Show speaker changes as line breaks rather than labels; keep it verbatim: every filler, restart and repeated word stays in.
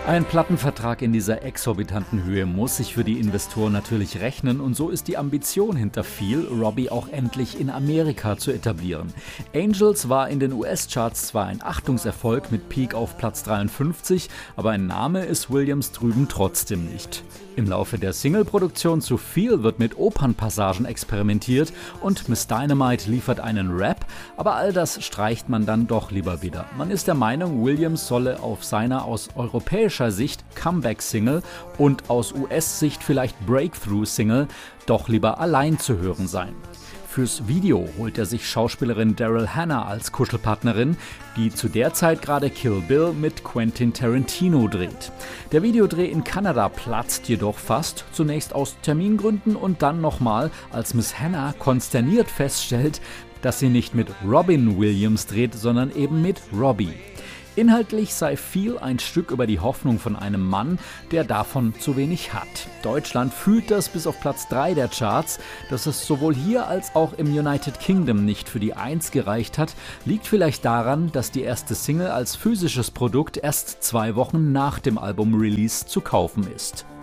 Ein Plattenvertrag in dieser exorbitanten Höhe muss sich für die Investoren natürlich rechnen und so ist die Ambition hinter Feel, Robbie auch endlich in Amerika zu etablieren. Angels war in den U S-Charts zwar ein Achtungserfolg mit Peak auf Platz dreiundfünfzig, aber ein Name ist Williams drüben trotzdem nicht. Im Laufe der Singleproduktion zu Feel wird mit Opernpassagen experimentiert und Miss Dynamite liefert einen Rap, aber all das streicht man dann doch lieber wieder. Man ist der Meinung, Williams solle auf seiner aus europäischer Sicht Comeback-Single und aus U S-Sicht vielleicht Breakthrough-Single doch lieber allein zu hören sein. Fürs Video holt er sich Schauspielerin Daryl Hannah als Kuschelpartnerin, die zu der Zeit gerade Kill Bill mit Quentin Tarantino dreht. Der Videodreh in Kanada platzt jedoch fast, zunächst aus Termingründen und dann nochmal, als Miss Hannah konsterniert feststellt, dass sie nicht mit Robin Williams dreht, sondern eben mit Robbie. Inhaltlich sei Feel ein Stück über die Hoffnung von einem Mann, der davon zu wenig hat. Deutschland fühlt das bis auf Platz drei der Charts. Dass es sowohl hier als auch im United Kingdom nicht für die eins gereicht hat, liegt vielleicht daran, dass die erste Single als physisches Produkt erst zwei Wochen nach dem Album-Release zu kaufen ist.